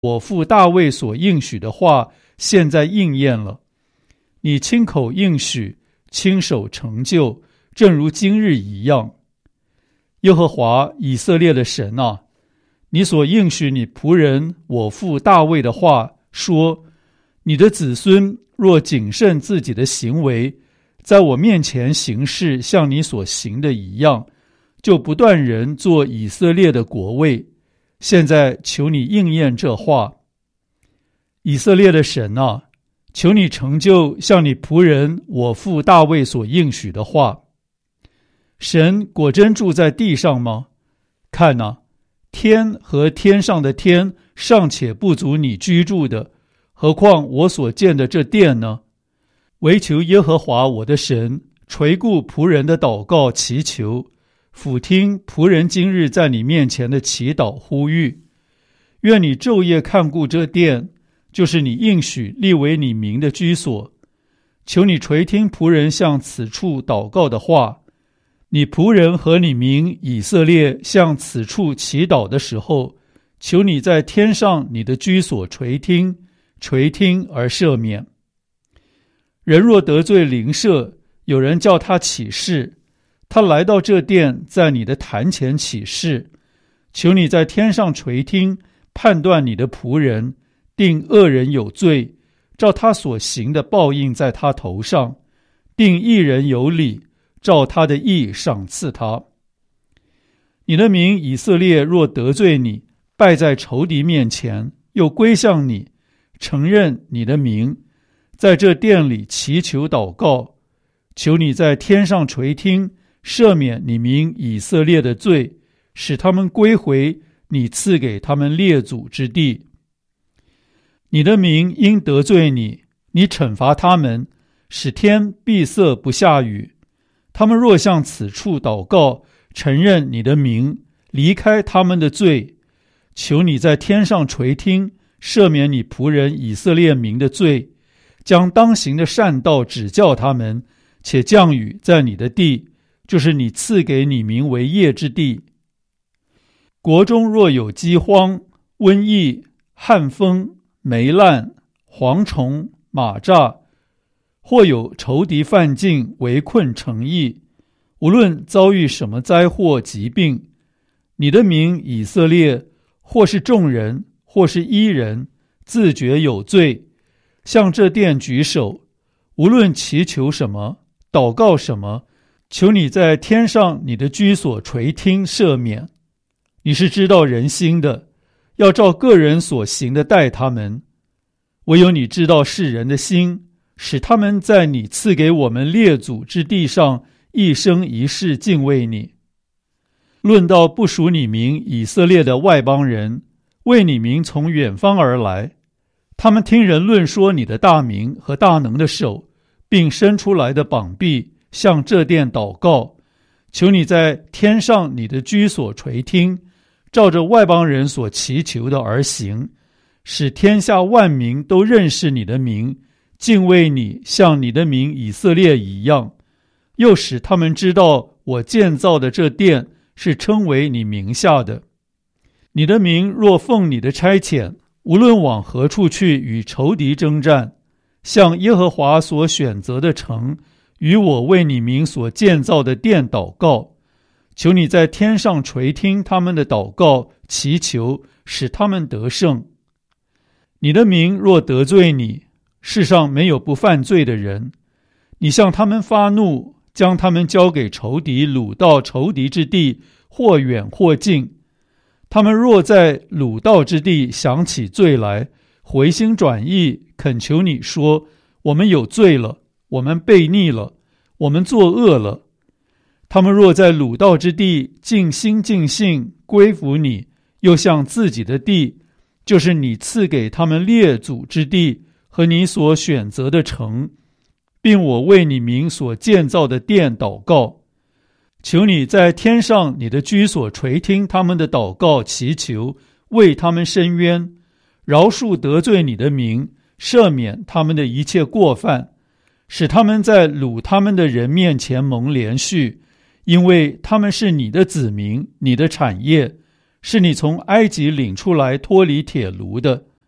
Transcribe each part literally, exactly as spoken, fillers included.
我父大卫所应许的话现在应验了。你亲口应许，亲手成就，正如今日一样。耶和华以色列的神啊，你所应许你仆人我父大卫的话说，你的子孙若谨慎自己的行为，在我面前行事像你所行的一样，就不断人做以色列的国位。现在求你应验这话。以色列的神啊，求你成就像你仆人我父大卫所应许的话。神果真住在地上吗？看啊，天和天上的天尚且不足你居住的，何况我所建的这殿呢？唯求耶和华我的神垂顾仆人的祷告祈求，俯听仆人今日在你面前的祈祷呼吁。愿你昼夜看顾这殿，就是你应许立为你名的居所。求你垂听仆人向此处祷告的话。你仆人和你民以色列向此处祈祷的时候，求你在天上你的居所垂听，垂听而赦免。人若得罪邻舍，有人叫他起誓，他来到这殿，在你的坛前起誓，求你在天上垂听，判断你的仆人，定恶人有罪，照他所行的报应在他头上，定义人有理，照他的义赏赐他。你的民以色列若得罪你，败在仇敌面前，又归向你，承认你的名，在这殿里祈求祷告，求你在天上垂听，赦免你民以色列的罪，使他们归回你赐给他们列祖之地。你的民因得罪你，你惩罚他们，使天闭塞不下雨。他们若向此处祷告，承认你的名，离开他们的罪，求你在天上垂听，赦免你仆人以色列民的罪，将当行的善道指教他们，且降雨在你的地，就是你赐给你民为业之地。国中若有饥荒、瘟疫、旱风、霉烂、蝗虫、蚂蚱，或有仇敌犯境，围困城邑，无论遭遇什么灾祸疾病，你的民以色列，或是众人，或是一人，自觉有罪，向这殿举手，无论祈求什么，祷告什么，求你在天上你的居所垂听赦免。你是知道人心的，要照个人所行的待他们。唯有你知道世人的心，使他们在你赐给我们列祖之地上一生一世敬畏你。论到不属你名以色列的外邦人，为你名从远方而来，他们听人论说你的大名和大能的手，并伸出来的膀臂，向这殿祷告，求你在天上你的居所垂听，照着外邦人所祈求的而行，使天下万民都认识你的名，敬畏你，像你的名以色列一样，又使他们知道我建造的这殿是称为你名下的。你的名若奉你的差遣，无论往何处去与仇敌征战，向耶和华所选择的城，与我为你名所建造的殿祷告，求你在天上垂听他们的祷告祈求，使他们得胜。你的名若得罪你，世上没有不犯罪的人，你向他们发怒，将他们交给仇敌，掳到仇敌之地，或远或近。他们若在掳到之地想起罪来，回心转意，恳求你说，我们有罪了，我们悖逆了，我们作恶了。他们若在掳到之地尽心尽性归服你，又向自己的地，就是你赐给他们列祖之地和你所选择的城，并我为你名所建造的殿祷告，求你在天上你的居所垂听他们的祷告祈求，为他们伸冤，饶恕得罪你的名，赦免他们的一切过犯，使他们在掳他们的人面前蒙连续，因为他们是你的子民，你的产业，是你从埃及领出来脱离铁炉的。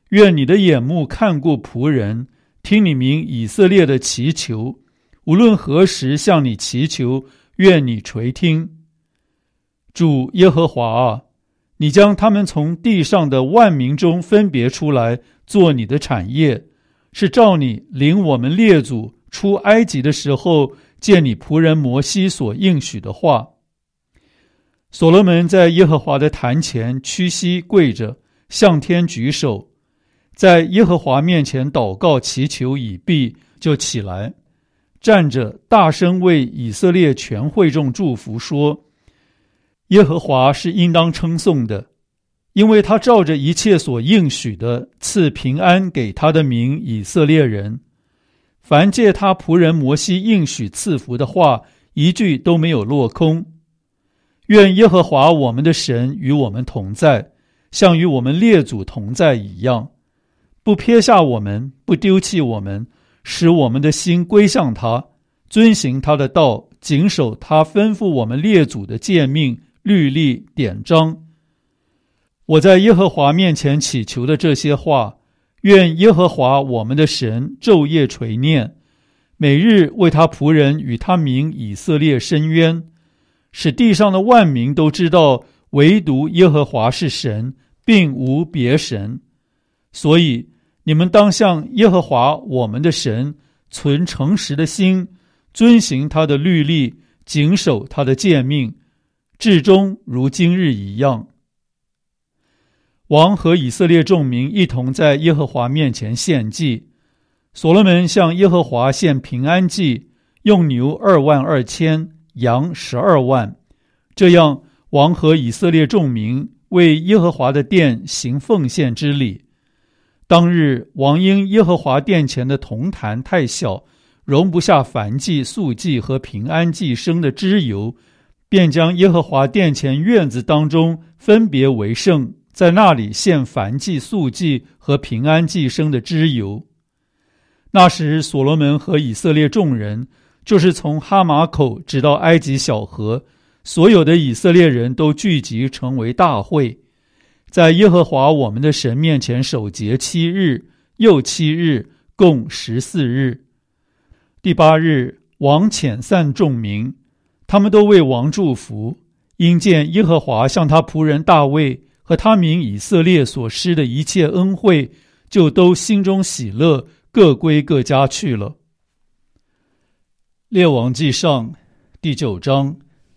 愿你的眼目看顾仆人，听你民以色列的祈求，无论何时向你祈求，愿你垂听。主耶和华啊，你将他们从地上的万民中分别出来，做你的产业，是照你领我们列祖出埃及的时候，借你仆人摩西所应许的话。所罗门在耶和华的坛前屈膝跪着，向天举手，在耶和华面前祷告祈求已毕，就起来，站着大声为以色列全会众祝福，说：耶和华是应当称颂的，因为他照着一切所应许的，赐平安给他的民以色列人。凡借他仆人摩西应许赐福的话，一句都没有落空。愿耶和华我们的神与我们同在，像与我们列祖同在一样，不撇下我们，不丢弃我们，使我们的心归向他，遵行他的道，谨守他吩咐我们列祖的诫命、律例、典章。我在耶和华面前祈求的这些话，愿耶和华我们的神昼夜垂念，每日为他仆人与他民以色列伸冤，使地上的万民都知道，唯独耶和华是神，并无别神。所以你们当向耶和华我们的神存诚实的心，遵行他的律例，谨守他的诫命，至终如今日一样。王和以色列众民一同在耶和华面前献祭。所罗门向耶和华献平安祭，用牛二万二千，羊十二万。这样，王和以色列众民为耶和华的殿行奉献之礼。当日，王因耶和华殿前的铜坛太小，容不下燔祭、素祭和平安祭生的脂油，便将耶和华殿前院子当中分别为圣，在那里献燔祭、素祭和平安祭生的脂油。那时，所罗门和以色列众人，就是从哈马口直到埃及小河，所有的以色列人都聚集成为大会，在耶和华我们的神面前守节七日，又七日，共十四日。第八日，王遣散众民，他们都为王祝福，因见耶和华向他仆人大卫和他民以色列所施的一切恩惠，就都心中喜乐，各归各家去了。列王纪上第九章。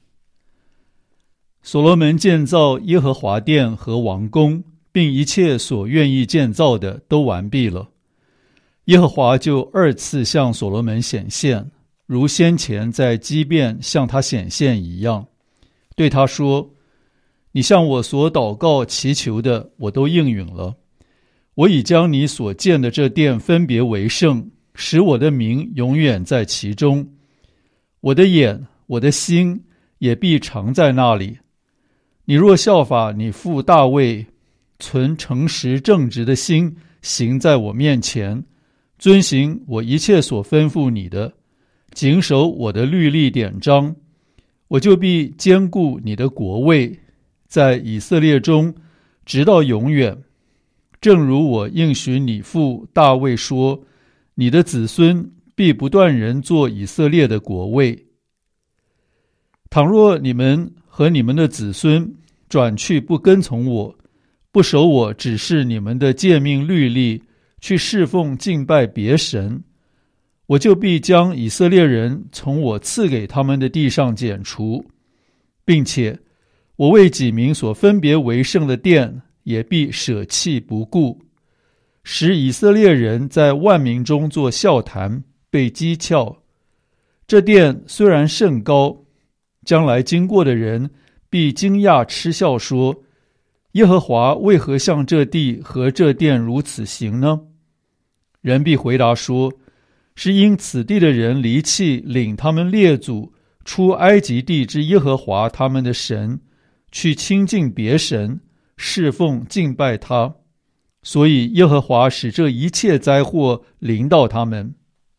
所罗门建造耶和华殿和王宫，并一切所愿意建造的都完毕了。耶和华就二次向所罗门显现，如先前在基遍向他显现一样，对他说：你向我所祷告祈求的，我都应允了。我已将你所建的这殿分别为圣，使我的名永远在其中。我的眼，我的心也必常在那里。你若效法你父大卫，存诚实正直的心，行在我面前，遵行我一切所吩咐你的，谨守我的律例典章，我就必坚固你的国位，在以色列中直到永远。正如我应许你父大卫说，你的子孙必不断人做以色列的国位。倘若你们和你们的子孙转去不跟从我，不守我指示你们的诫命律例，去侍奉敬拜别神，我就必将以色列人从我赐给他们的地上剪除，并且我为己民所分别为圣的殿也必舍弃不顾，使以色列人在万民中作笑谈，被讥诮。这殿虽然甚高，将来经过的人必惊讶嗤笑说，耶和华为何向这地和这殿如此行呢？人必回答说，是因此地的人离弃领他们列祖出埃及地之耶和华他们的神，去亲近别神，侍奉敬拜他，所以耶和华使这一切灾祸临到他们。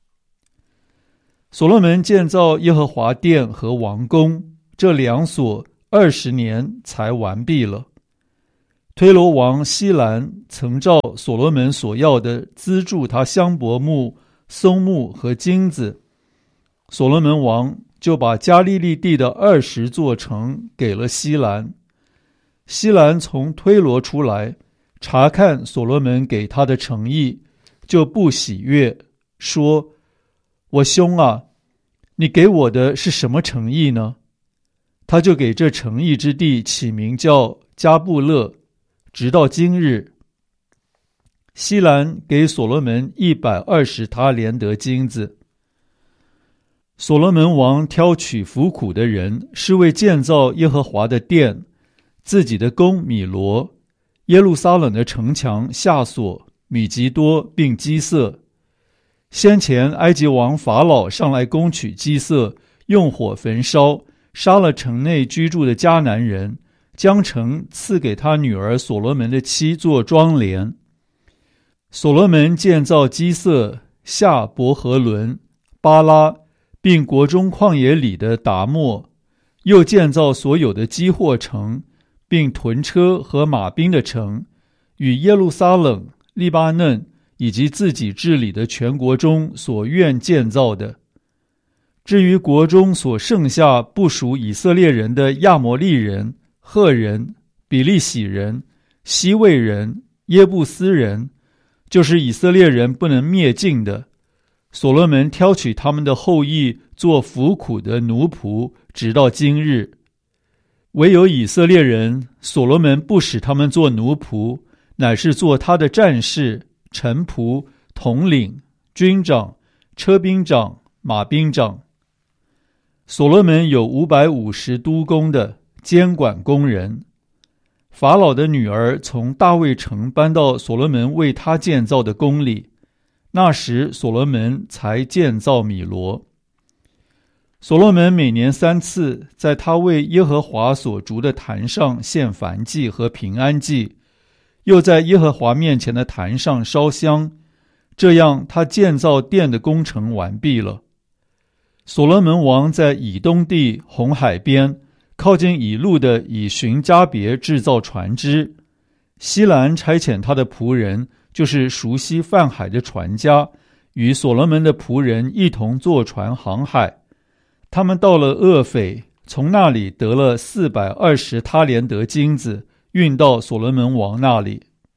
所罗门建造耶和华殿和王宫，这两所二十年才完毕了。 推罗王希兰曾照所罗门所要的资助他香柏木、松木和金子，所罗门王就把加利利地的二十座城给了希兰。希兰从推罗出来，查看所罗门给他的诚意，就不喜悦，说：我兄啊，你给我的是什么诚意呢？他就给这诚意之地起名叫加布勒，直到今日。希兰给所罗门一百二十他连得金子。所罗门王挑取服苦的人，是为建造耶和华的殿，自己的宫米罗，耶路撒冷的城墙夏索、米吉多并基色。先前埃及王法老上来攻取基色，用火焚烧，杀了城内居住的迦南人，将城赐给他女儿所罗门的妻做庄帘。所罗门建造基色、夏伯和伦、巴拉，并国中旷野里的达莫，又建造所有的基货城，并屯车和马兵的城，与耶路撒冷、利巴嫩以及自己治理的全国中所愿建造的。至于国中所剩下不属以色列人的亚摩利人、赫人、比利洗人、西魏人、耶布斯人，就是以色列人不能灭尽的，所罗门挑取他们的后裔做服苦的奴仆，直到今日。唯有以色列人，所罗门不使他们做奴仆，乃是做他的战士、臣仆、统领、军长、车兵长、马兵长。所罗门有五百五十督工的监管工人。法老的女儿从大卫城搬到所罗门为他建造的宫里，那时所罗门才建造米罗。所罗门每年三次在他为耶和华所筑的坛上献燔祭和平安祭，又在耶和华面前的坛上烧香，这样他建造殿的工程完毕了。所罗门王在以东地红海边靠近以路的以寻加别制造船只，希兰差遣他的仆人，就是熟悉泛海的船家，与所罗门的仆人一同坐船航海。他们到了厄斐，从那里得了四百二十他连得金子，运到所罗门王那里。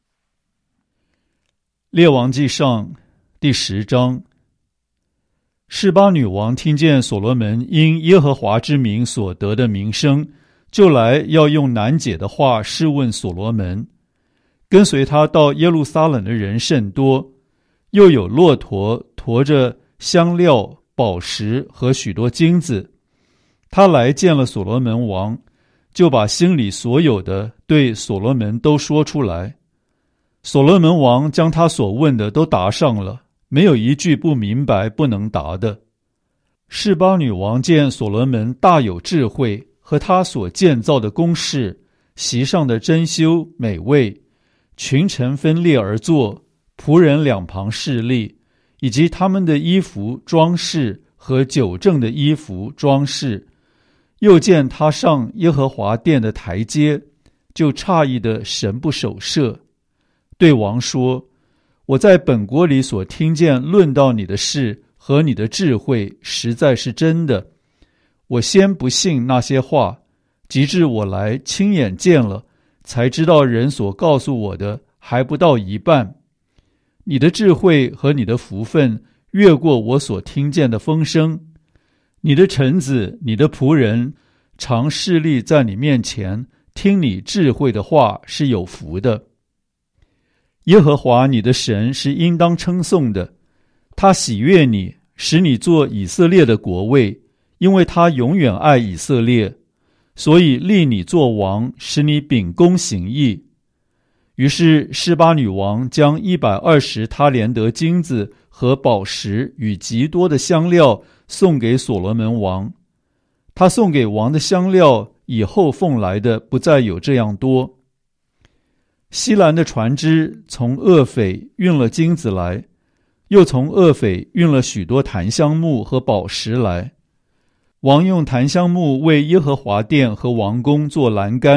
列王记上第十章。示巴女王听见所罗门因耶和华之名所得的名声，就来要用难解的话试问所罗门。跟随他到耶路撒冷的人甚多，又有骆驼驮着香料、宝石和许多金子。他来见了所罗门王，就把心里所有的对所罗门都说出来。所罗门王将他所问的都答上了，没有一句不明白不能答的。示巴女王见所罗门大有智慧，和他所建造的宫室，席上的珍馐美味，群臣分列而坐，仆人两旁侍立，以及他们的衣服装饰和酒政的衣服装饰。又见他上耶和华殿的台阶，就诧异的神不守舍，对王说：我在本国里所听见论到你的事和你的智慧，实在是真的。我先不信那些话，及至我来亲眼见了，才知道人所告诉我的还不到一半。你的智慧和你的福分越过我所听见的风声。你的臣子、你的仆人常侍立在你面前，听你智慧的话是有福的。耶和华你的神是应当称颂的，他喜悦你，使你做以色列的国位，因为他永远爱以色列，所以立你做王，使你秉公行义。于是示巴女王将一百二十他连得金子和宝石与极多的香料送给所罗门王。他送给王的香料以后奉来的不再有这样多。希兰的船只从厄斐运了金子来，又从厄斐运了许多檀香木和宝石来。王用檀香木为耶和华殿和王宫做栏杆，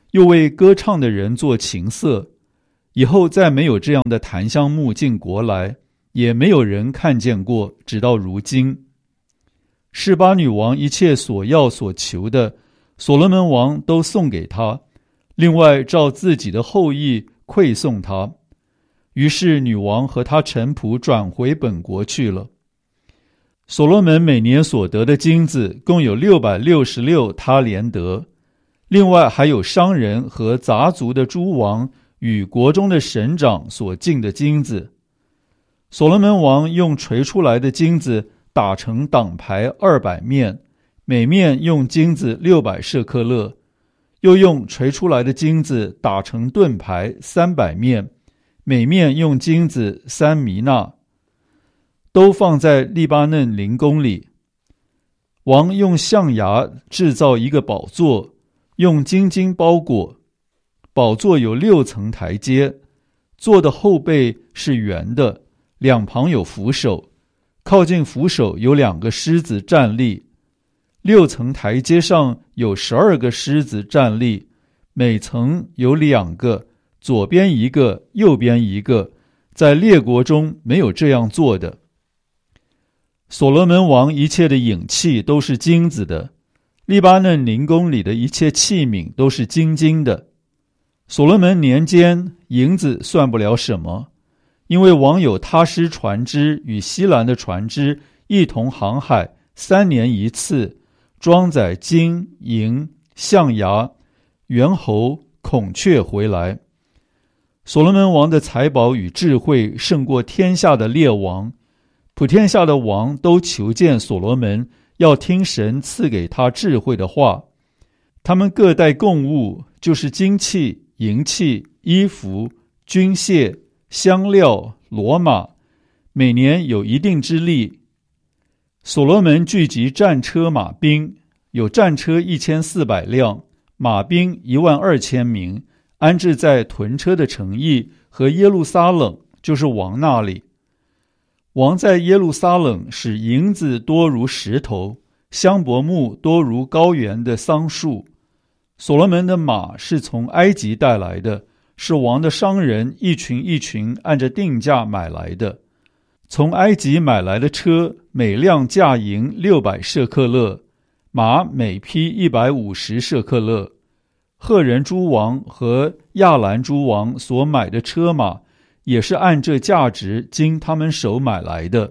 又为歌唱的人做琴瑟。以后再没有这样的檀香木进国来，也没有人看见过，直到如今。示巴女王一切所要所求的，所罗门王都送给他，另外照自己的后裔馈送他。于是女王和他臣仆转回本国去了。所罗门每年所得的金子共有六百六十六他连得，另外还有商人和杂族的诸王与国中的省长所进的金子。所罗门王用锤出来的金子打成挡牌二百面，每面用金子六百舍克勒，又用锤出来的金子打成盾牌三百面，每面用金子三弥纳，都放在利巴嫩林宫里。王用象牙制造一个宝座，用金金包裹。宝座有六层台阶，座的后背是圆的，两旁有扶手，靠近扶手有两个狮子站立。六层台阶上有十二个狮子站立，每层有两个，左边一个，右边一个，在列国中没有这样做的。所罗门王一切的影器都是金子的，利巴嫩林宫里的一切器皿都是金金的。所罗门年间，银子算不了什么，因为王有他施船只与西兰的船只一同航海，三年一次，装载金银象牙猿猴孔雀回来。所罗门王的财宝与智慧胜过天下的列王，普天下的王都求见所罗门，要听神赐给他智慧的话。他们各带供物，就是金器、银器、衣服、军械、香料、骡马，每年有一定之例。所罗门聚集战车马兵，有战车一千四百辆，马兵一万二千名，安置在屯车的城邑和耶路撒冷，就是王那里。王在耶路撒冷使银子多如石头，香柏木多如高原的桑树。所罗门的马是从埃及带来的，是王的商人一群一群按着定价买来的。从埃及买来的车，每辆价银六百舍克勒，马每匹一百五十舍克勒。赫人诸王和亚兰诸王所买的车马，也是按这价值经他们手买来的。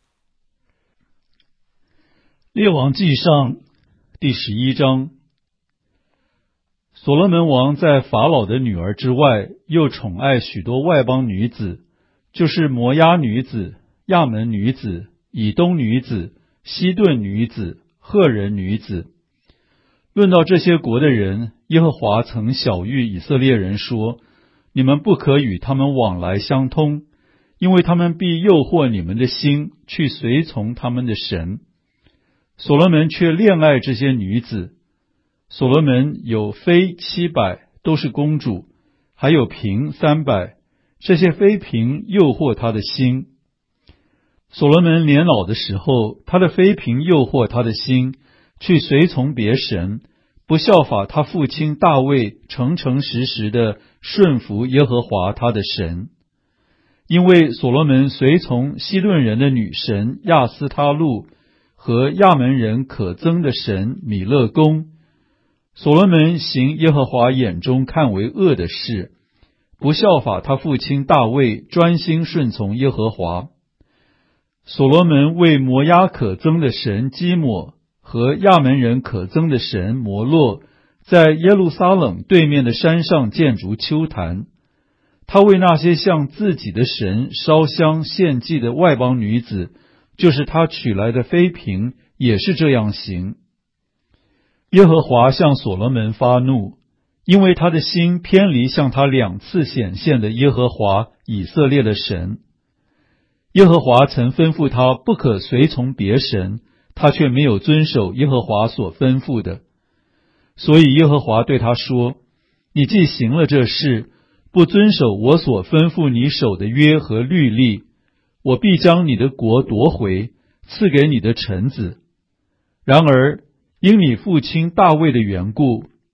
列王纪上第十一章。所罗门王在法老的女儿之外，又宠爱许多外邦女子，就是摩押女子、亚门女子、以东女子、西顿女子、赫人女子。论到这些国的人，耶和华曾晓谕以色列人说：你们不可与他们往来相通，因为他们必诱惑你们的心，去随从他们的神。所罗门却恋爱这些女子。所罗门有妃七百，都是公主，还有嫔三百，这些妃嫔诱惑他的心。所罗门年老的时候，他的妃嫔诱惑他的心，去随从别神，不效法他父亲大卫诚诚实实的顺服耶和华他的神。因为所罗门随从西顿人的女神亚斯他路和亚门人可憎的神米勒公，所罗门行耶和华眼中看为恶的事，不效法他父亲大卫专心顺从耶和华。所罗门为摩押可憎的神基抹和亚门人可憎的神摩洛，在耶路撒冷对面的山上建筑丘坛。他为那些向自己的神烧香献祭的外邦女子，就是他娶来的妃嫔，也是这样行。耶和华向所罗门发怒，因为他的心偏离向他两次显现的耶和华以色列的神。耶和华曾吩咐他不可随从别神，他却没有遵守耶和华所吩咐的。所以耶和华对他说：你既行了这事，不遵守我所吩咐你守的约和律例，我必将你的国夺回，赐给你的臣子。然而因你父亲大卫的缘故，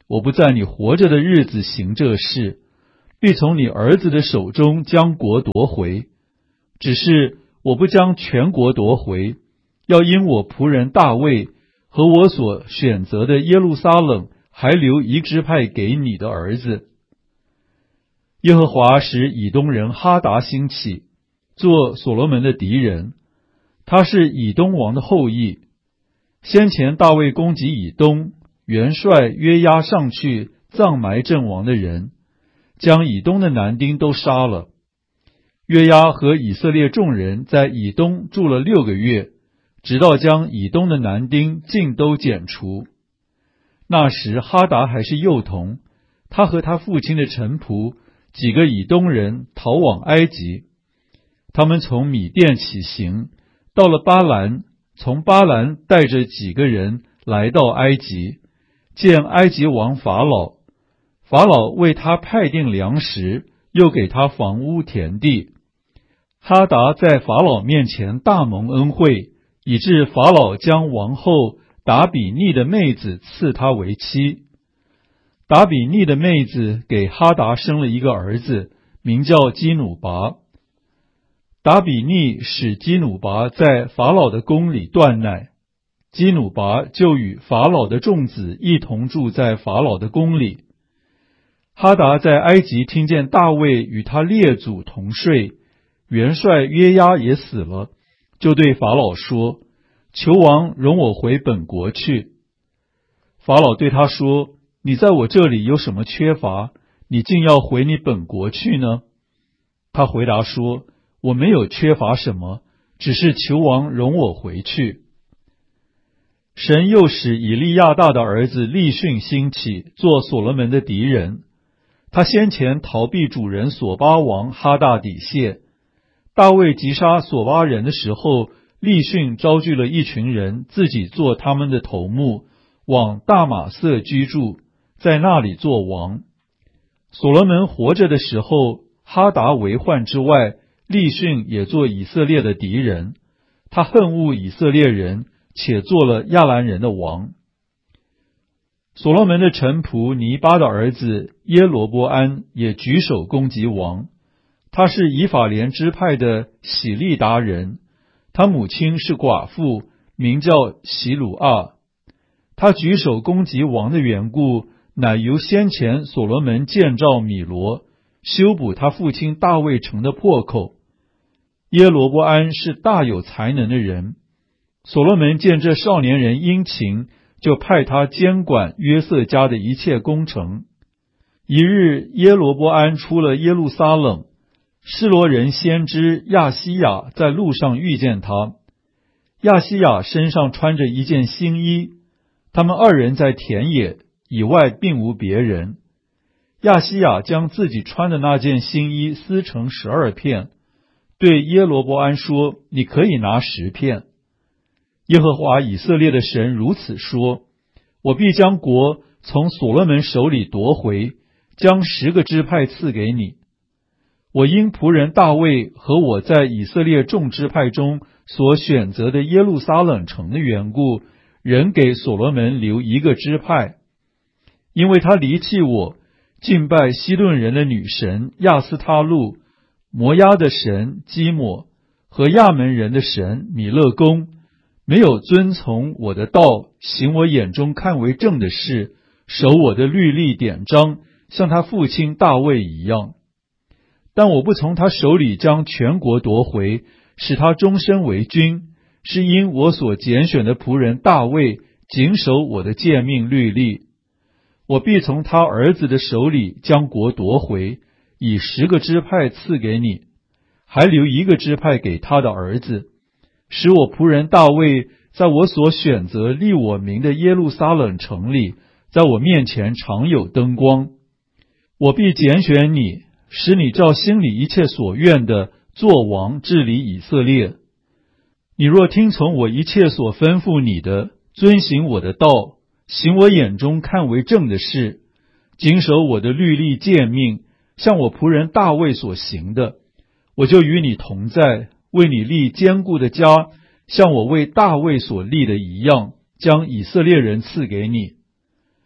我不在你活着的日子行这事，必从你儿子的手中将国夺回。只是我不将全国夺回，要因我仆人大卫和我所选择的耶路撒冷还留一支派给你的儿子。耶和华使以东人哈达兴起，做所罗门的敌人。他是以东王的后裔。先前大卫攻击以东，元帅约押上去葬埋阵亡的人，将以东的男丁都杀了。约押和以色列众人在以东住了六个月，直到将以东的男丁尽都剪除。那时哈达还是幼童，他和他父亲的臣仆几个以东人逃往埃及。他们从米甸起行，到了巴兰，从巴兰带着几个人来到埃及，见埃及王法老。法老为他派定粮食，又给他房屋田地。哈达在法老面前大蒙恩惠，以致法老将王后达比尼的妹子赐他为妻。达比尼的妹子给哈达生了一个儿子，名叫基努拔。达比尼使基努拔在法老的宫里断奶，基努拔就与法老的众子一同住在法老的宫里。哈达在埃及听见大卫与他列祖同睡，元帅约押也死了，就对法老说：求王容我回本国去。法老对他说：你在我这里有什么缺乏，你竟要回你本国去呢？他回答说：我没有缺乏什么，只是求王容我回去。神又使以利亚大的儿子利逊兴起，做所罗门的敌人。他先前逃避主人索巴王哈大底谢。大卫击杀索巴人的时候，利逊招聚了一群人，自己做他们的头目，往大马色居住，在那里做王。所罗门活着的时候，哈达为患之外，利逊也做以色列的敌人。他恨恶以色列人，且做了亚兰人的王。所罗门的臣仆尼巴的儿子耶罗波安也举手攻击王。他是以法莲支派的喜利达人，他母亲是寡妇，名叫喜鲁阿。他举手攻击王的缘故，乃由先前所罗门建造米罗，修补他父亲大卫城的破口。耶罗波安是大有才能的人，所罗门见这少年人殷勤，就派他监管约瑟家的一切工程。一日，耶罗波安出了耶路撒冷，示罗人先知亚西亚在路上遇见他。亚西亚身上穿着一件新衣，他们二人在田野，以外并无别人。亚西亚将自己穿的那件新衣撕成十二片，对耶罗波安说：你可以拿十片。耶和华以色列的神如此说：我必将国从所罗门手里夺回，将十个支派赐给你。我因仆人大卫和我在以色列众支派中所选择的耶路撒冷城的缘故，仍给所罗门留一个支派。因为他离弃我，敬拜西顿人的女神亚斯他路、摩押的神基抹和亚门人的神米勒公，没有遵从我的道，行我眼中看为正的事，守我的律例典章，像他父亲大卫一样。但我不从他手里将全国夺回，使他终身为君，是因我所拣选的仆人大卫谨守我的诫命律例。我必从他儿子的手里将国夺回，以十个支派赐给你，还留一个支派给他的儿子，使我仆人大卫在我所选择立我名的耶路撒冷城里，在我面前常有灯光。我必拣选你，使你照心里一切所愿的做王治理以色列。你若听从我一切所吩咐你的，遵行我的道，行我眼中看为正的事，谨守我的律例诫命，像我仆人大卫所行的，我就与你同在，为你立坚固的家，像我为大卫所立的一样，将以色列人赐给你。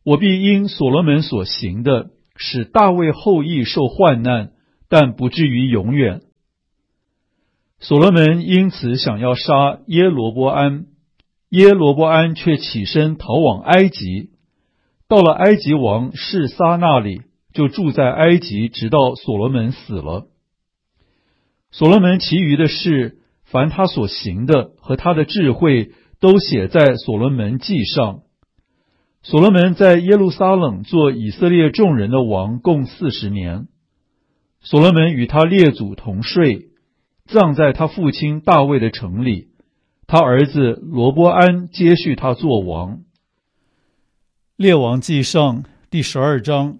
我必因所罗门所行的，使大卫后裔受患难，但不至于永远。所罗门因此想要杀耶罗波安，耶罗波安却起身逃往埃及，到了埃及王示撒那里，就住在埃及，直到所罗门死了。所罗门其余的事，凡他所行的和他的智慧，都写在所罗门记上。所罗门在耶路撒冷做以色列众人的王，共四十年。所罗门与他列祖同睡，葬在他父亲大卫的城里。他儿子罗波安接续他做王。列王记上第十二章。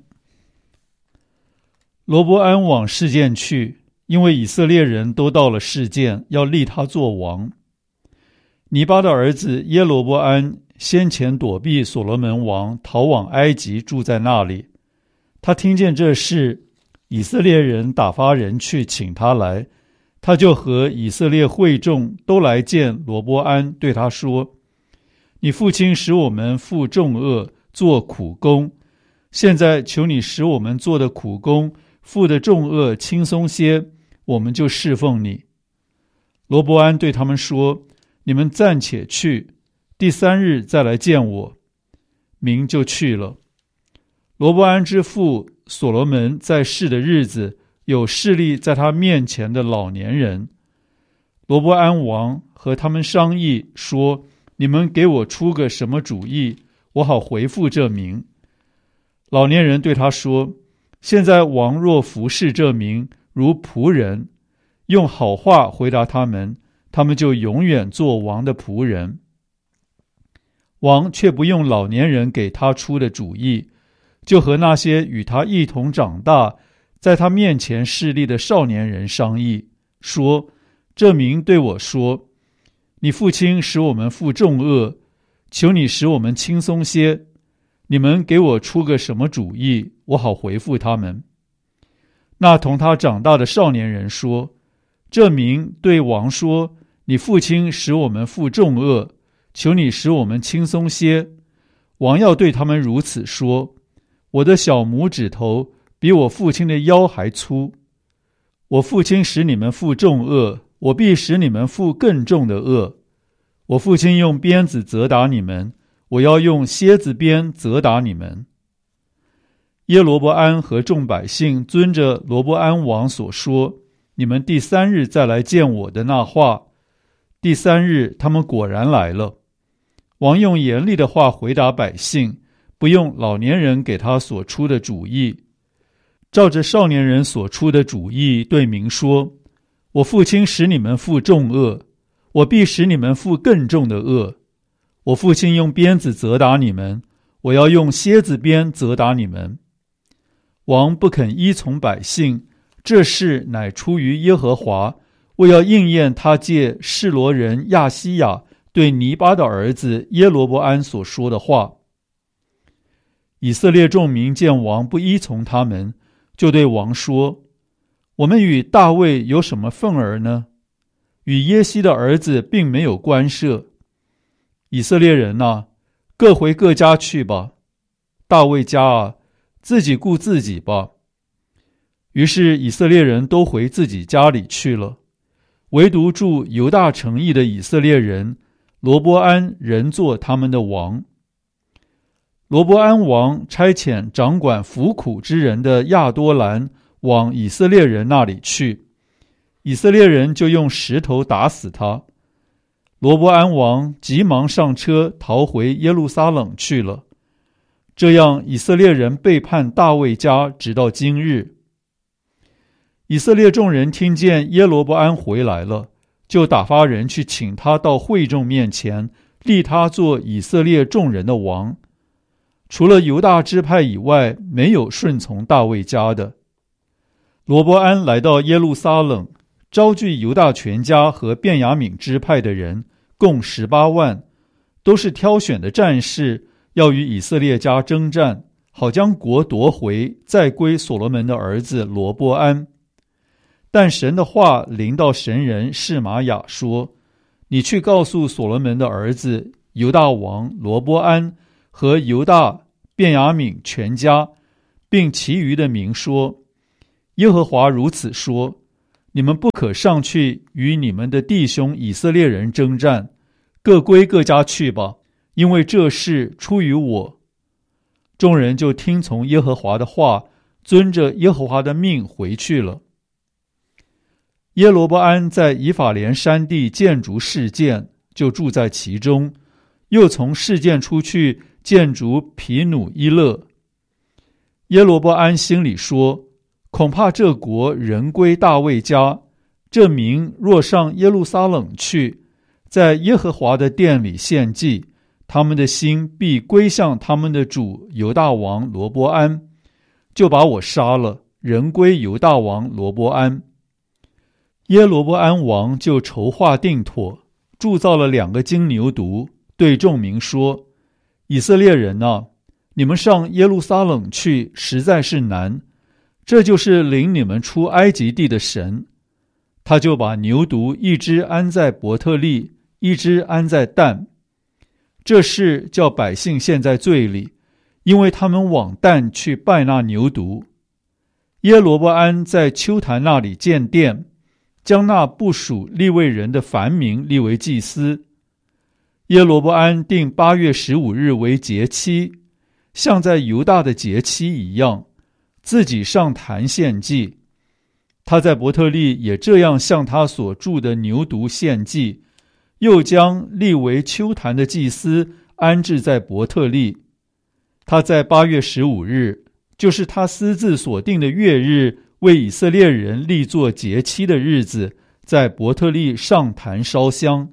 罗波安往示剑去，因为以色列人都到了示剑，要立他做王。尼巴的儿子耶罗波安先前躲避所罗门王，逃往埃及，住在那里。他听见这事，以色列人打发人去请他来，他就和以色列会众都来见罗波安，对他说：你父亲使我们负重恶，做苦工，现在求你使我们做的苦工，负的重恶轻松些，我们就侍奉你。罗波安对他们说：你们暂且去，第三日再来见我。民就去了。罗波安之父所罗门在世的日子，有侍立在他面前的老年人。罗波安王和他们商议说：你们给我出个什么主意，我好回复这民。老年人对他说：现在王若服侍这民如仆人，用好话回答他们，他们就永远做王的仆人。王却不用老年人给他出的主意，就和那些与他一同长大，在他面前侍立的少年人商议，说：这民对我说：你父亲使我们负重恶，求你使我们轻松些，你们给我出个什么主意，我好回复他们。那同他长大的少年人说：这民对王说：你父亲使我们负重恶，求你使我们轻松些。王要对他们如此说：我的小拇指头比我父亲的腰还粗。我父亲使你们负重恶，我必使你们负更重的恶。我父亲用鞭子责打你们，我要用蝎子鞭责打你们。耶罗波安和众百姓遵着罗波安王所说，你们第三日再来见我的那话，第三日他们果然来了。王用严厉的话回答百姓，不用老年人给他所出的主意，照着少年人所出的主意对民说：我父亲使你们负重恶，我必使你们负更重的恶。我父亲用鞭子责打你们，我要用蝎子鞭责打你们。王不肯依从百姓，这事乃出于耶和华，为要应验他借示罗人亚西亚对尼巴的儿子耶罗波安所说的话。以色列众民见王不依从他们，就对王说：我们与大卫有什么分儿呢？与耶西的儿子并没有关涉。以色列人啊，各回各家去吧。大卫家啊，自己顾自己吧。于是以色列人都回自己家里去了，唯独住犹大城邑的以色列人，罗波安仍做他们的王。罗波安王差遣掌管服苦之人的亚多兰往以色列人那里去，以色列人就用石头打死他。罗波安王急忙上车逃回耶路撒冷去了。这样以色列人背叛大卫家，直到今日。以色列众人听见耶罗波安回来了，就打发人去请他到会众面前，立他做以色列众人的王。除了犹大支派以外，没有顺从大卫家的。罗波安来到耶路撒冷，招聚犹大全家和便雅悯支派的人，共十八万，都是挑选的战士，要与以色列家征战，好将国夺回，再归所罗门的儿子罗波安。但神的话临到神人示玛雅说：你去告诉所罗门的儿子犹大王罗波安和犹大便雅悯全家，并其余的民说：耶和华如此说，你们不可上去与你们的弟兄以色列人征战，各归各家去吧，因为这事出于我。众人就听从耶和华的话，遵着耶和华的命回去了。耶罗波安在以法莲山地建筑示剑，就住在其中，又从示剑出去建筑毗努伊勒。耶罗波安心里说，恐怕这国人归大卫家，这民若上耶路撒冷去，在耶和华的殿里献祭，他们的心必归向他们的主犹大王罗波安，就把我杀了，人归犹大王罗波安。耶罗波安王就筹划定妥，铸造了两个金牛犊，对众民说：以色列人啊，你们上耶路撒冷去实在是难，这就是领你们出埃及地的神。他就把牛犊一只安在伯特利，一只安在但。这事叫百姓陷在罪里，因为他们往但去拜那牛犊。耶罗波安在丘坛那里建殿，将那不属利未人的凡民立为祭司。耶罗波安定八月十五日为节期，像在犹大的节期一样，自己上坛献祭。他在伯特利也这样向他所铸的牛犊献祭，又将立为丘坛的祭司安置在伯特利。他在八月十五日，就是他私自所定的月日，为以色列人立作节期的日子，在伯特利上坛烧香。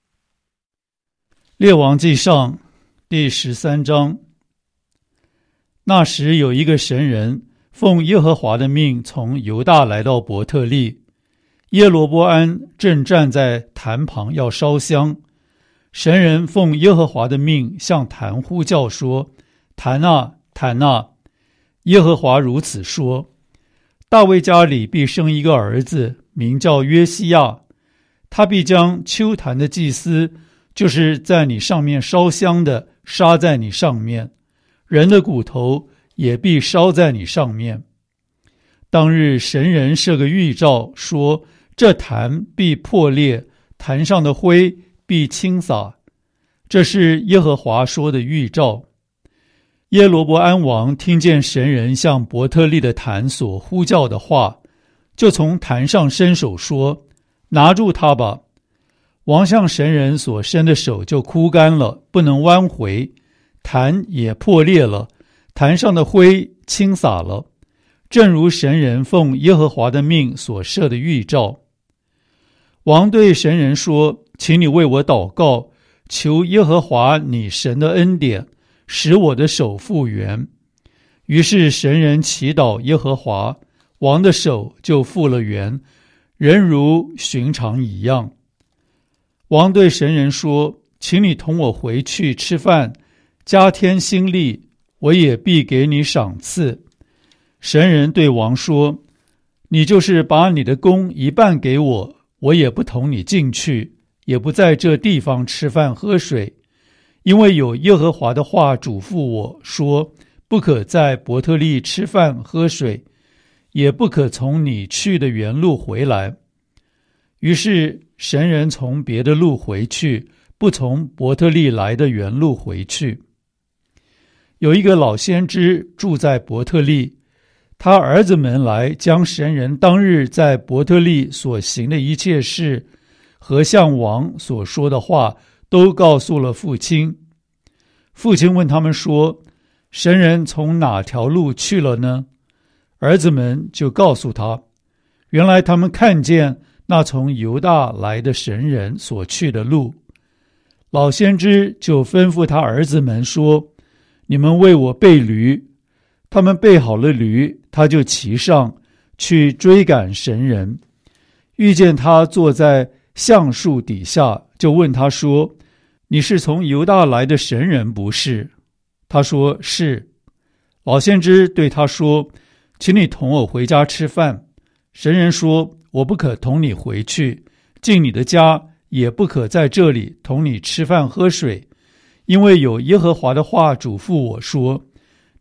列王纪上第十三章。那时有一个神人奉耶和华的命从犹大来到伯特利，耶罗波安正站在坛旁要烧香。神人奉耶和华的命向坛呼叫说：坛啊，坛啊！耶和华如此说：大卫家里必生一个儿子，名叫约西亚，他必将丘坛的祭司，就是在你上面烧香的，杀在你上面，人的骨头也必烧在你上面。当日神人设个预兆，说这坛必破裂，坛上的灰必倾洒。这是耶和华说的预兆。耶罗波安王听见神人向伯特利的坛所呼叫的话，就从坛上伸手说：拿住他吧。王向神人所伸的手就枯干了，不能弯回，坛也破裂了，坛上的灰倾洒了，正如神人奉耶和华的命所设的预兆。王对神人说：请你为我祷告，求耶和华你神的恩典，使我的手复原。于是神人祈祷耶和华，王的手就复了原，人如寻常一样。王对神人说：请你同我回去吃饭，加添心力，我也必给你赏赐。神人对王说：你就是把你的工一半给我，我也不同你进去，也不在这地方吃饭喝水，因为有耶和华的话嘱咐我说，不可在伯特利吃饭喝水，也不可从你去的原路回来。于是神人从别的路回去，不从伯特利来的原路回去。有一个老先知住在伯特利，他儿子们来将神人当日在伯特利所行的一切事和向王所说的话都告诉了父亲。父亲问他们说：神人从哪条路去了呢？儿子们就告诉他，原来他们看见那从犹大来的神人所去的路。老先知就吩咐他儿子们说：你们为我备驴。他们备好了驴，他就骑上去追赶神人，遇见他坐在橡树底下，就问他说：你是从犹大来的神人不是？他说是。老先知对他说：请你同我回家吃饭。神人说：我不可同你回去，进你的家，也不可在这里同你吃饭喝水，因为有耶和华的话嘱咐我说：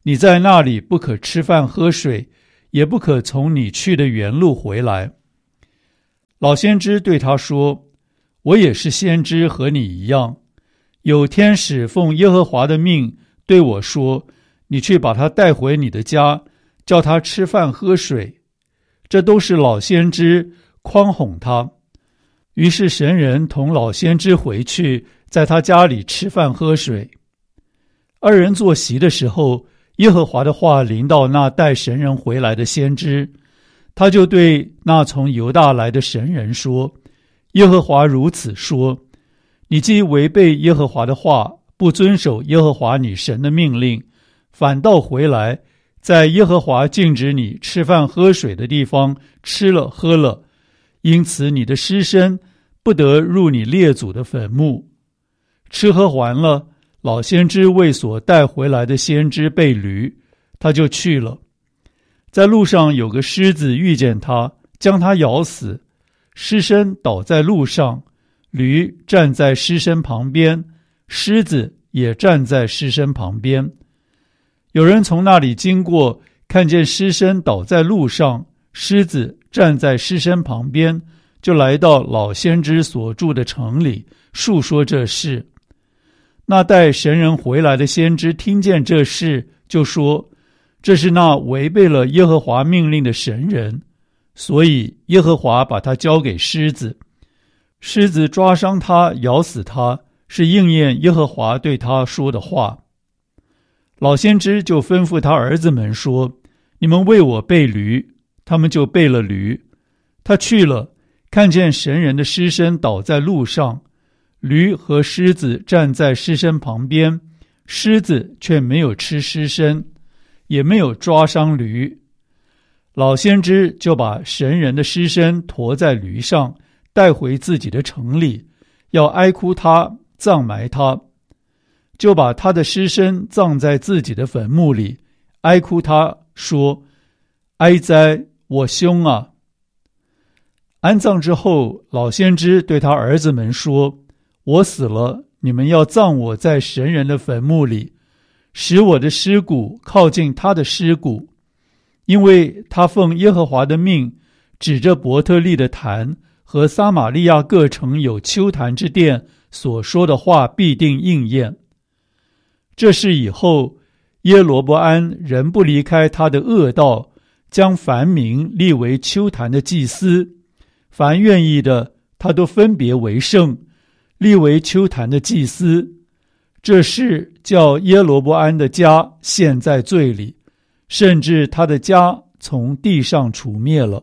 你在那里不可吃饭喝水，也不可从你去的原路回来。老先知对他说，我也是先知，和你一样。有天使奉耶和华的命对我说，你去把他带回你的家，叫他吃饭喝水。这都是老先知诓哄他。于是神人同老先知回去，在他家里吃饭喝水。二人坐席的时候，耶和华的话临到那带神人回来的先知，他就对那从犹大来的神人说，耶和华如此说，你既违背耶和华的话，不遵守耶和华你神的命令，反倒回来，在耶和华禁止你吃饭喝水的地方吃了喝了，因此你的尸身不得入你列祖的坟墓。吃喝完了，老先知为所带回来的先知被驴，他就去了。在路上有个狮子遇见他，将他咬死，尸身倒在路上，驴站在尸身旁边，狮子也站在尸身旁边。有人从那里经过，看见尸身倒在路上，狮子站在尸身旁边，就来到老先知所住的城里，述说这事。那带神人回来的先知听见这事，就说，这是那违背了耶和华命令的神人，所以耶和华把他交给狮子。狮子抓伤他，咬死他，是应验耶和华对他说的话。老先知就吩咐他儿子们说，你们为我备驴，他们就备了驴。他去了，看见神人的尸身倒在路上，驴和狮子站在尸身旁边，狮子却没有吃尸身，也没有抓伤驴。老先知就把神人的尸身驮在驴上，带回自己的城里，要哀哭他，葬埋他。就把他的尸身葬在自己的坟墓里，哀哭他，说，哀哉，我兄啊！安葬之后，老先知对他儿子们说，我死了，你们要葬我在神人的坟墓里，使我的尸骨靠近他的尸骨，因为他奉耶和华的命，指着伯特利的坛和撒玛利亚各城有丘坛之殿所说的话必定应验。这事以后，耶罗伯安仍不离开他的恶道，将凡民立为丘坛的祭司，凡愿意的，他都分别为圣，立为丘坛的祭司。这事叫耶罗伯安的家陷在罪里，甚至他的家从地上除灭了。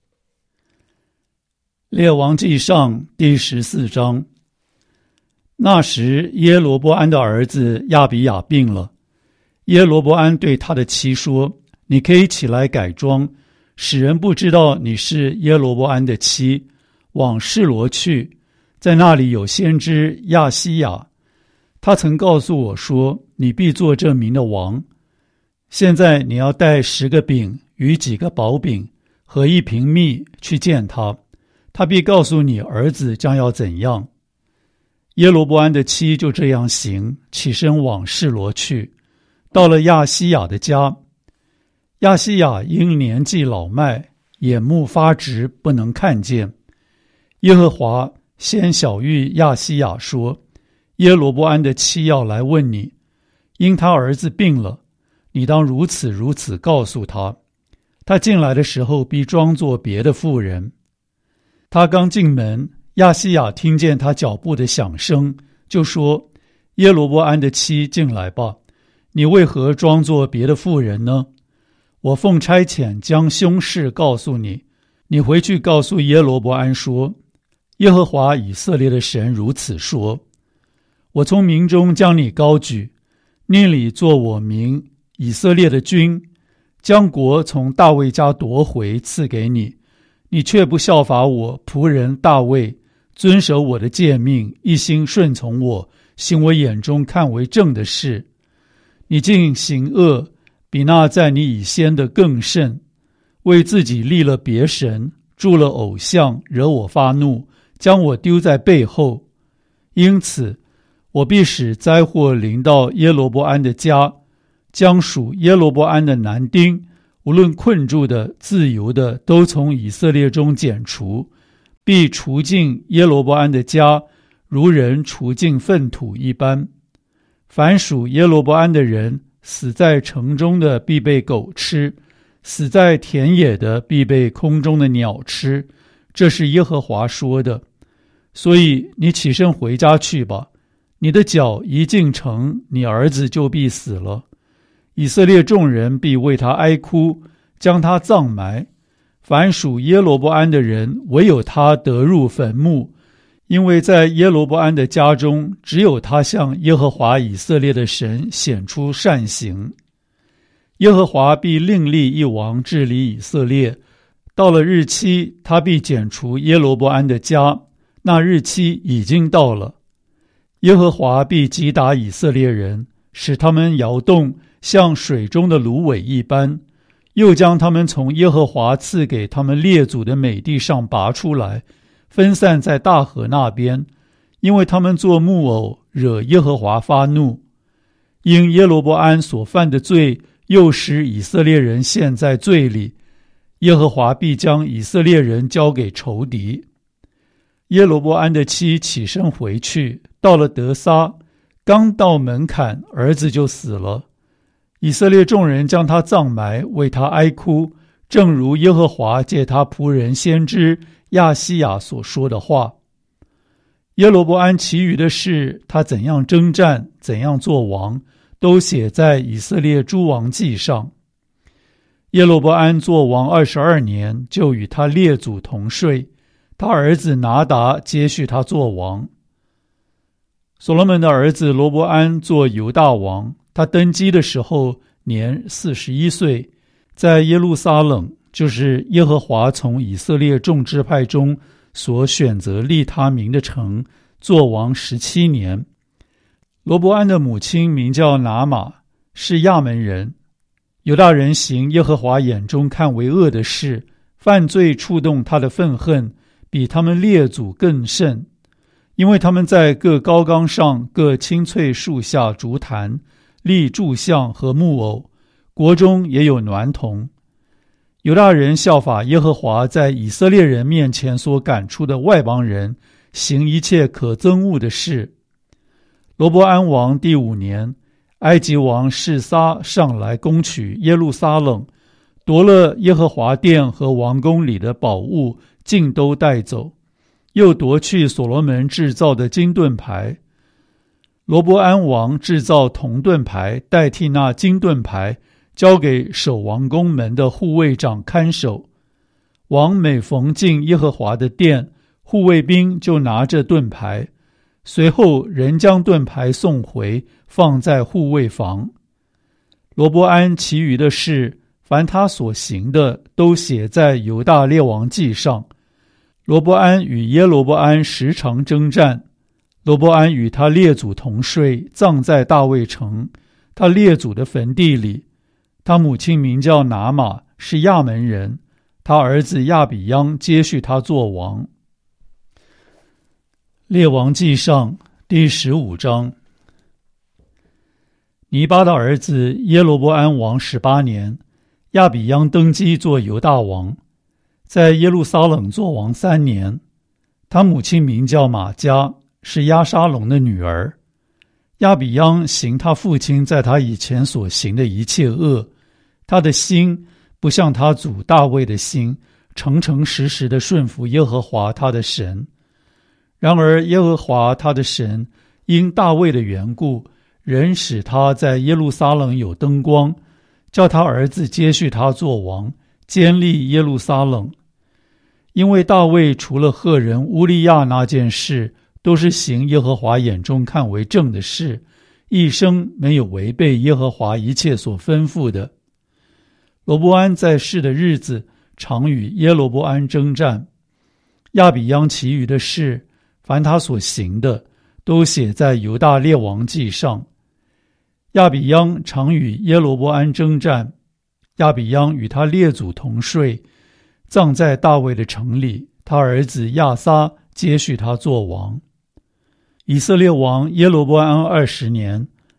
列王纪上第十四章。那时耶罗伯安的儿子亚比亚病了，耶罗伯安对他的妻说，你可以起来改装，使人不知道你是耶罗伯安的妻，往示罗去，在那里有先知亚西亚，他曾告诉我说，你必做这民的王。现在你要带十个饼与几个薄饼和一瓶蜜去见他，他必告诉你儿子将要怎样。耶罗伯安的妻就这样行，起身往示罗去，到了亚西亚的家。亚西亚因年纪老迈，眼目发直，不能看见。耶和华先晓谕亚西亚说，耶罗伯安的妻要来问你，因他儿子病了，你当如此如此告诉他。他进来的时候必装作别的妇人。他刚进门，亚西亚听见他脚步的响声，就说，耶罗伯安的妻进来吧，你为何装作别的妇人呢？我奉差遣将凶事告诉你，你回去告诉耶罗伯安说，耶和华以色列的神如此说，我从民中将你高举，令你做我民以色列的君，将国从大卫家夺回赐给你，你却不效法我仆人大卫，遵守我的诫命，一心顺从我，行我眼中看为正的事。你竟行恶，比那在你以先的更甚，为自己立了别神，铸了偶像，惹我发怒，将我丢在背后。因此我必使灾祸临到耶罗伯安的家， 将属耶罗波安的男丁，无论困住的、自由的，都从以色列中剪除，必除尽耶罗波安的家，如人除尽粪土一般。凡属耶罗波安的人，死在城中的必被狗吃，死在田野的必被空中的鸟吃，这是耶和华说的。所以你起身回家去吧，你的脚一进城，你儿子就必死了。以色列众人必为他哀哭，将他葬埋。凡属耶罗波安的人，唯有他得入坟墓，因为在耶罗波安的家中，只有他向耶和华以色列的神显出善行。耶和华必另立一王治理以色列，到了日期，他必剪除耶罗波安的家，那日期已经到了。耶和华必击打以色列人，使他们摇动，像水中的芦苇一般，又将他们从耶和华赐给他们列祖的美地上拔出来，分散在大河那边，因为他们做木偶，惹耶和华发怒。因耶罗波安所犯的罪，又使以色列人陷在罪里，耶和华必将以色列人交给仇敌。耶罗波安的妻起身回去，到了得撒，刚到门槛，儿子就死了。以色列众人将他葬埋，为他哀哭，正如耶和华借他仆人先知亚西亚所说的话。耶罗波安其余的事，他怎样征战，怎样做王，都写在以色列诸王记上。耶罗波安做王二十二年，就与他列祖同睡，他儿子拿达接续他做王。所罗门的儿子罗波安做犹大王，他登基的时候年四十一岁，在耶路撒冷，就是耶和华从以色列众支派中所选择立他名的城，做王十七年。罗波安的母亲名叫拿玛，是亚门人。犹大人行耶和华眼中看为恶的事，犯罪触动他的愤恨，比他们列祖更甚，因为他们在各高冈上、各青翠树下筑坛，立柱像和木偶，国中也有娈童。犹大人效法耶和华在以色列人面前所赶出的外邦人，行一切可憎恶的事。罗波安王第五年，埃及王示撒上来攻取耶路撒冷，夺了耶和华殿和王宫里的宝物，尽都带走，又夺去所罗门制造的金盾牌。罗波安王制造铜盾牌，代替那金盾牌，交给守王宫门的护卫长看守。王每逢进耶和华的殿，护卫兵就拿着盾牌，随后人将盾牌送回，放在护卫房。罗波安其余的事，凡他所行的，都写在犹大列王记上。罗波安与耶罗波安时常征战，罗波安与他列祖同睡，葬在大卫城，他列祖的坟地里。他母亲名叫拿玛，是亚门人，他儿子亚比央接续他做王。列王记上第十五章。尼巴的儿子耶罗波安王十八年，亚比央登基做犹大王，在耶路撒冷做王三年。他母亲名叫玛迦，是押沙龙的女儿。亚比央行他父亲在他以前所行的一切恶，他的心不像他祖大卫的心，诚诚实实的顺服耶和华他的神。然而耶和华他的神因大卫的缘故，仍使他在耶路撒冷有灯光，叫他儿子接续他做王，坚立耶路撒冷。因为大卫除了赫人乌利亚那件事，都是行耶和华眼中看为正的事，一生没有违背耶和华一切所吩咐的。罗波安在世的日子，常与耶罗波安征战。亚比央其余的事，凡他所行的，都写在犹大列王记上。亚比央常与耶罗波安征战，亚比央与他列祖同睡，葬在大卫的城里，他儿子亚撒接续他做王。以色列王耶罗波安二十年，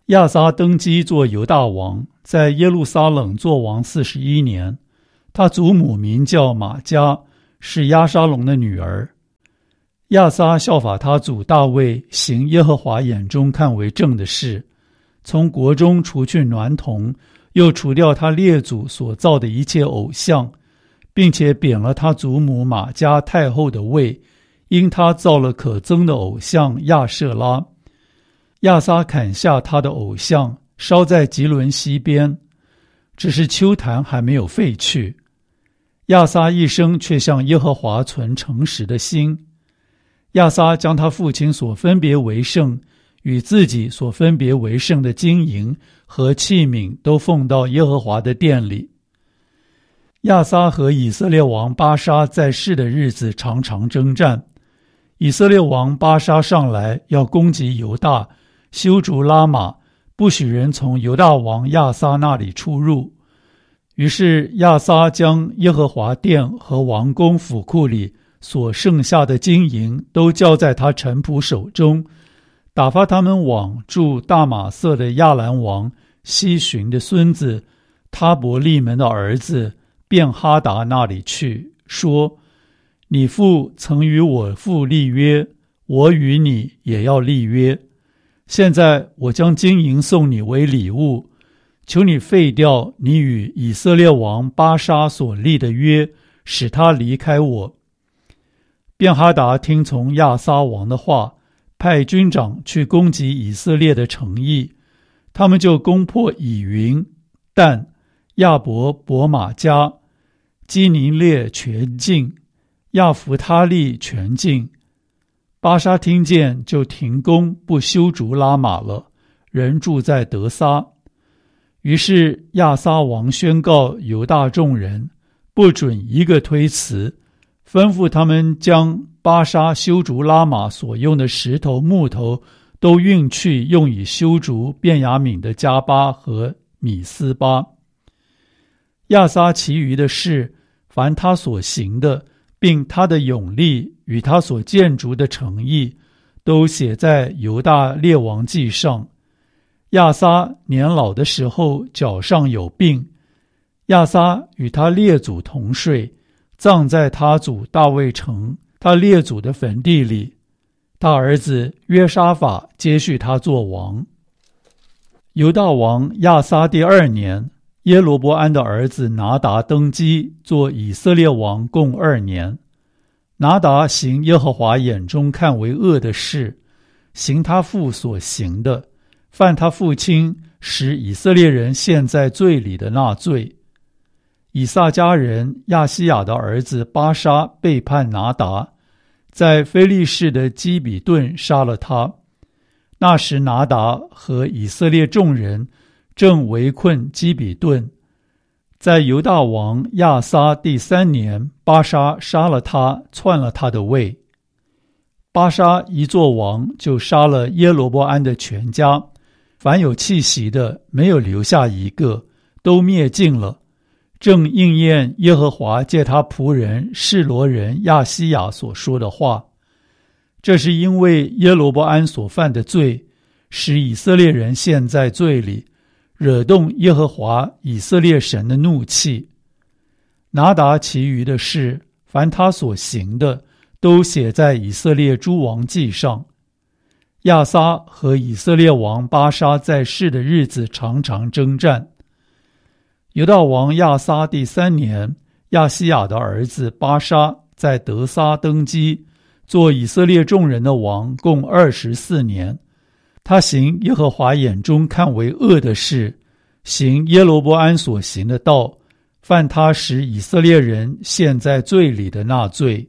亚撒登基做犹大王，在耶路撒冷作王四十一年。他祖母名叫玛迦，是押沙龙的女儿。亚撒效法他祖大卫，行耶和华眼中看为正的事，从国中除去娈童，又除掉他列祖所造的一切偶像，并且贬了他祖母玛迦太后的位，因他造了可憎的偶像亚舍拉。亚撒砍下他的偶像，烧在吉伦西边，只是丘坛还没有废去。亚撒一生却向耶和华存诚实的心。亚撒将他父亲所分别为圣与自己所分别为圣的金银和器皿都奉到耶和华的殿里。亚撒和以色列王巴沙在世的日子常常征战。以色列王巴沙上来要攻击犹大，修筑拉玛，不许人从犹大王亚撒那里出入。于是亚撒将耶和华殿和王宫府库里所剩下的金银都交在他臣仆手中，打发他们往住大马色的亚兰王西寻的孙子他伯利门的儿子便哈达那里去，说：你父曾与我父立约，我与你也要立约。现在我将金银送你为礼物，求你废掉你与以色列王巴沙所立的约，使他离开我。便哈达听从亚撒王的话，派军长去攻击以色列的城邑，他们就攻破以云、但、亚伯伯玛迦、基尼列全境，亚弗他利全境。巴沙听见，就停工，不修筑拉玛了，人住在得撒。于是亚撒王宣告犹大众人，不准一个推辞，吩咐他们将巴沙修筑拉玛所用的石头木头都运去，用以修筑便雅悯的加巴和米斯巴。亚撒其余的事，凡他所行的，并他的勇力与他所建筑的城邑，都写在犹大列王记上。亚撒年老的时候，脚上有病。亚撒与他列祖同睡，葬在他祖大卫城他列祖的坟地里。他儿子约沙法接续他做王。犹大王亚撒第二年，耶罗波安的儿子拿达登基，做以色列王共二年。拿达行耶和华眼中看为恶的事，行他父所行的，犯他父亲使以色列人陷在罪里的那罪。以撒家人亚西亚的儿子巴沙背叛拿达，在非利士的基比顿杀了他。那时拿达和以色列众人正围困基比顿。在犹大王亚撒第三年，巴沙杀了他，篡了他的位。巴沙一做王，就杀了耶罗波安的全家，凡有气息的，没有留下一个，都灭尽了。正应验耶和华借他仆人示罗人亚西亚所说的话。这是因为耶罗波安所犯的罪，使以色列人陷在罪里，惹动耶和华以色列神的怒气。拿达其余的事，凡他所行的，都写在以色列诸王记上。亚撒和以色列王巴沙在世的日子常常征战。犹大王亚撒第三年，亚西亚的儿子巴沙在得撒登基，做以色列众人的王，共二十四年。他行耶和华眼中看为恶的事，行耶罗波安所行的道，犯他使以色列人陷在罪里的那罪。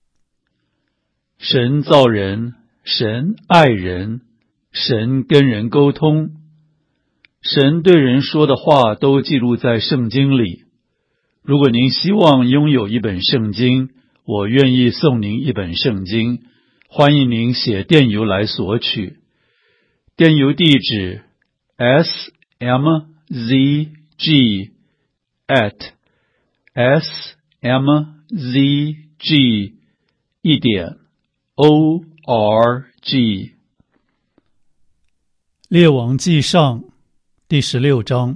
神造人，神爱人，神跟人沟通，神对人说的话都记录在圣经里。如果您希望拥有一本圣经，我愿意送您一本圣经，欢迎您写电邮来索取。电邮地址 s m z g at s m z g 一点 o r g。 列王纪上第十六章。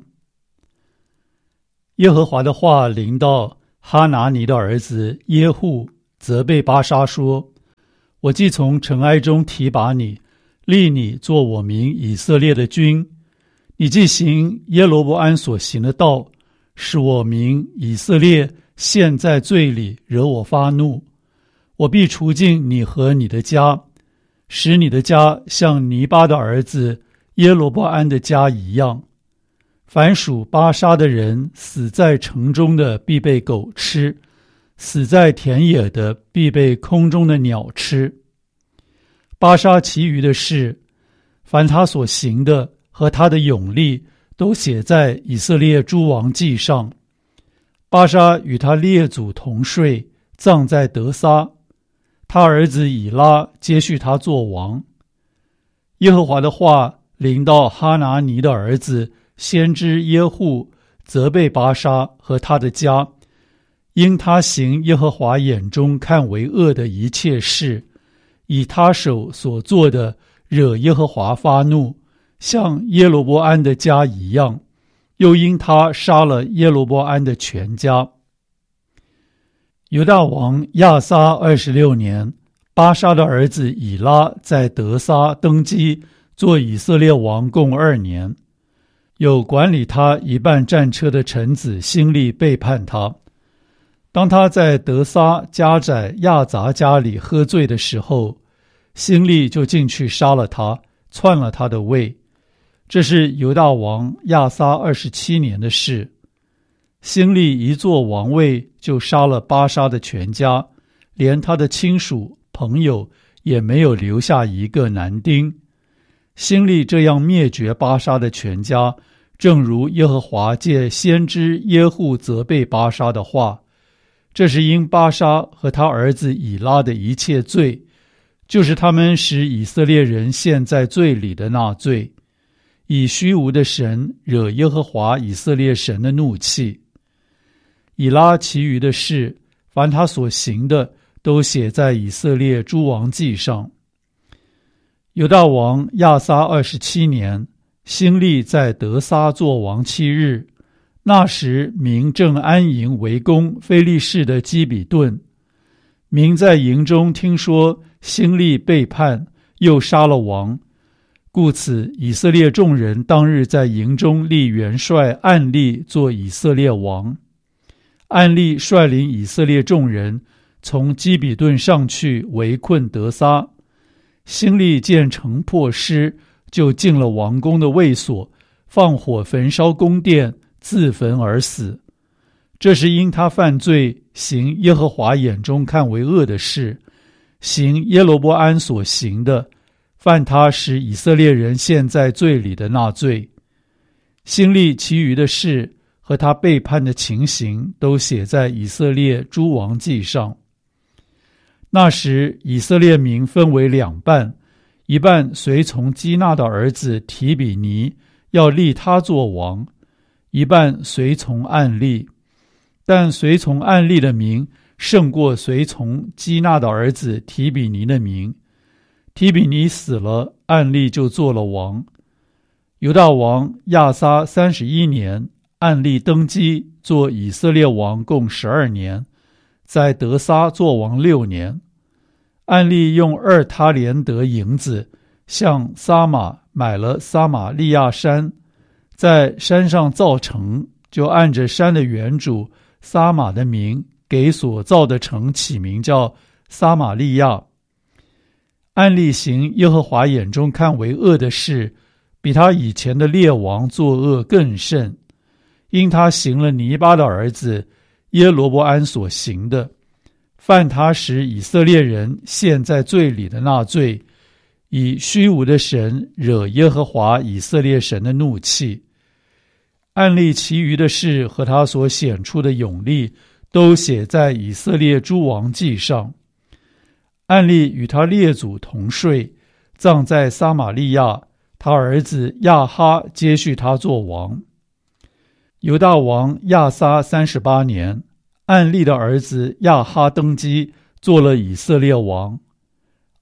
耶和华的话临到哈拿尼的儿子耶户，责备巴沙说：我既从尘埃中提拔你，立你做我民以色列的君，你既行耶罗波安所行的道，使我民以色列陷在罪里，惹我发怒，我必除尽你和你的家，使你的家像尼巴的儿子耶罗波安的家一样。凡属巴沙的人，死在城中的必被狗吃，死在田野的必被空中的鸟吃。巴沙其余的事，凡他所行的和他的勇力，都写在以色列诸王记上。巴沙与他列祖同睡，葬在得撒，他儿子以拉接续他做王。耶和华的话临到哈拿尼的儿子先知耶户，责备巴沙和他的家，因他行耶和华眼中看为恶的一切事，以他手所做的惹耶和华发怒，像耶罗波安的家一样，又因他杀了耶罗波安的全家。犹大王亚撒二十六年，巴沙的儿子以拉在得撒登基，做以色列王共二年。有管理他一半战车的臣子辛利背叛他。当他在得撒家宰亚杂家里喝醉的时候，辛利就进去杀了他，篡了他的位。这是犹大王亚撒二十七年的事。辛利一坐王位，就杀了巴沙的全家，连他的亲属朋友也没有留下一个男丁。辛利这样灭绝巴沙的全家，正如耶和华借先知耶户责备巴沙的话。这是因巴沙和他儿子以拉的一切罪，就是他们使以色列人陷在罪里的那罪，以虚无的神惹耶和华以色列神的怒气。以拉其余的事，凡他所行的，都写在以色列诸王记上。犹大王亚撒二十七年，辛利在得撒作王七日，那时民正安营围攻非利士的基比顿。民在营中听说辛利背叛，又杀了王，故此以色列众人当日在营中立元帅暗利做以色列王。暗利率领以色列众人从基比顿上去围困得撒。辛利见城破失，就进了王宫的卫所，放火焚烧宫殿，自焚而死。这是因他犯罪，行耶和华眼中看为恶的事，行耶罗波安所行的，犯他使以色列人陷在罪里的那罪。辛利其余的事和他背叛的情形，都写在以色列诸王记上。那时以色列民分为两半，一半随从基纳的儿子提比尼，要立他做王；一半随从暗利。但随从暗利的民胜过随从基纳的儿子提比尼的民。提比尼死了，暗利就做了王。犹大王亚撒三十一年，暗利登基，做以色列王共十二年，在得撒做王六年。暗利用二他连得银子，向撒玛买了撒玛利亚山，在山上造城，就按着山的原主撒玛的名，给所造的城起名叫撒玛利亚。暗利行耶和华眼中看为恶的事，比他以前的列王作恶更甚，因他行了尼巴的儿子耶罗波安所行的，犯他使以色列人陷在罪里的那罪，以虚无的神惹耶和华以色列神的怒气。暗利其余的事和他所显出的勇力，都写在以色列诸王记上。暗利与他列祖同睡，葬在撒玛利亚，他儿子亚哈接续他做王。犹大王亚撒三十八年，暗利的儿子亚哈登基，做了以色列王。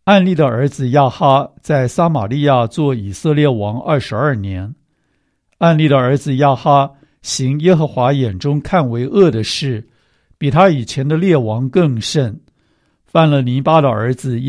暗利的儿子亚哈在撒玛利亚做以色列王二十二年。暗利的儿子亚哈行耶和华眼中看为恶的事，比他以前的列王更甚，犯了尼巴的儿子